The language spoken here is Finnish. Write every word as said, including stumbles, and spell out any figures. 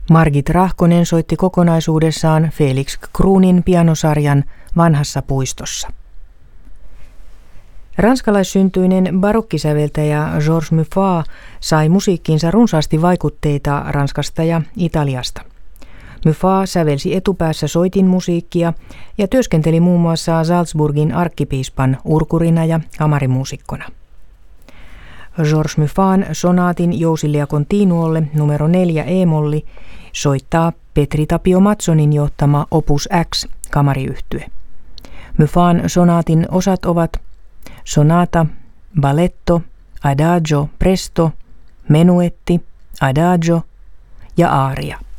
Margit Rahkonen soitti kokonaisuudessaan Felix Kruunin pianosarjan Vanhassa puistossa. Ranskalaissyntyinen barokkisäveltäjä Georges Muffat sai musiikkiinsa runsaasti vaikutteita Ranskasta ja Italiasta. Muffat sävelsi etupäässä soitinmusiikkia ja työskenteli muun muassa Salzburgin arkkipiispan urkurina ja kamarimuusikkona. Georges Muffatin sonaatin Jousilia continuolle numero neljä e-molli soittaa Petri Tapio Matsonin johtama Opus X kamariyhtye. Muffatin sonaatin osat ovat sonata, balletto, adagio, presto, menuetti, adagio ja aria.